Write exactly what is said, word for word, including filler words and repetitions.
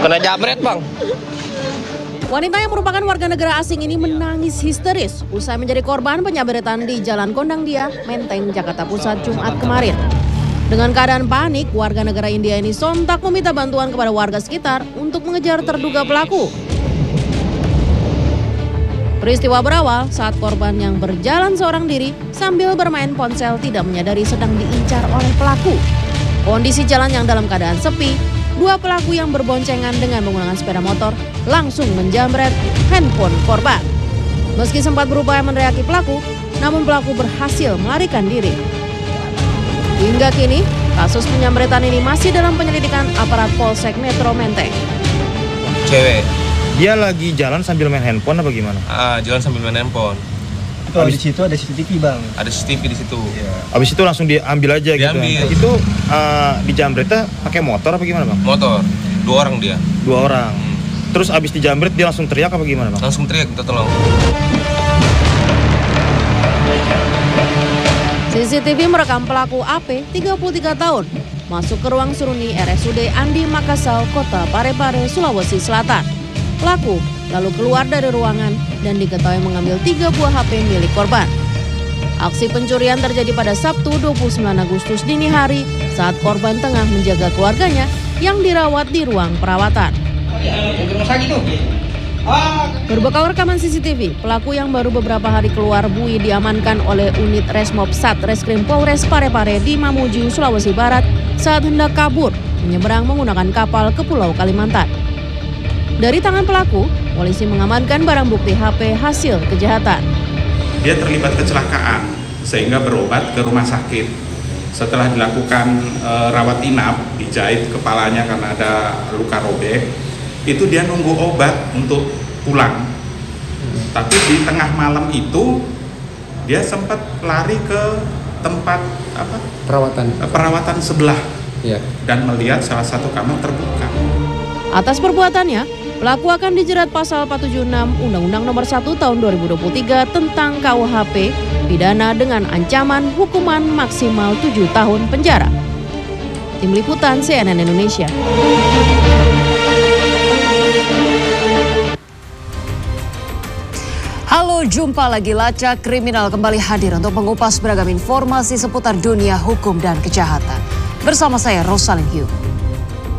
Kena jabret, Bang. Wanita yang merupakan warga negara asing ini menangis histeris usai menjadi korban penyabretan di Jalan Kondang Dia, Menteng, Jakarta Pusat, Jumat kemarin. Dengan keadaan panik, warga negara India ini sontak meminta bantuan kepada warga sekitar untuk mengejar terduga pelaku. Peristiwa berawal saat korban yang berjalan seorang diri sambil bermain ponsel tidak menyadari sedang diincar oleh pelaku. Kondisi jalan yang dalam keadaan sepi, dua pelaku yang berboncengan dengan menggunakan sepeda motor langsung menjamret handphone korban. Meski sempat berupaya meneriaki pelaku, namun pelaku berhasil melarikan diri. Hingga kini, kasus penyamretan ini masih dalam penyelidikan aparat Polsek Metro Menteng. Cewek. Dia lagi jalan sambil main handphone apa gimana? Ah, jalan sambil main handphone. Itu di situ ada C C T V, Bang. Ada C C T V di situ. Ya. Abis itu langsung diambil aja diambil. gitu. Itu uh, dijamretnya pakai motor apa gimana, Bang? Motor. Dua orang dia. Dua orang. Hmm. Terus abis dijamret dia langsung teriak apa gimana, Bang? Langsung teriak minta tolong. C C T V merekam pelaku A P, tiga puluh tiga tahun, masuk ke ruang seruni R S U D Andi Makassau, Kota Parepare, Sulawesi Selatan. Pelaku lalu keluar dari ruangan dan diketahui mengambil tiga buah H P milik korban. Aksi pencurian terjadi pada Sabtu dua puluh sembilan Agustus dini hari saat korban tengah menjaga keluarganya yang dirawat di ruang perawatan. Berbekal rekaman C C T V, pelaku yang baru beberapa hari keluar bui diamankan oleh unit Resmob Satreskrim Polres Parepare di Mamuju, Sulawesi Barat saat hendak kabur menyeberang menggunakan kapal ke Pulau Kalimantan. Dari tangan pelaku, polisi mengamankan barang bukti H P hasil kejahatan. Dia terlibat kecelakaan sehingga berobat ke rumah sakit. Setelah dilakukan e, rawat inap, dijahit kepalanya karena ada luka robek, itu dia nunggu obat untuk pulang. Tapi di tengah malam itu dia sempat lari ke tempat apa? Perawatan. Perawatan sebelah ya. Dan melihat salah satu kamar terbuka. Atas perbuatannya, pelaku akan dijerat pasal empat tujuh enam Undang-Undang Nomor satu Tahun dua ribu dua puluh tiga tentang K U H P, pidana dengan ancaman hukuman maksimal tujuh tahun penjara. Tim Liputan C N N Indonesia. Halo, jumpa lagi. Lacak Kriminal kembali hadir untuk mengupas beragam informasi seputar dunia hukum dan kejahatan. Bersama saya, Rosalyn Hugh.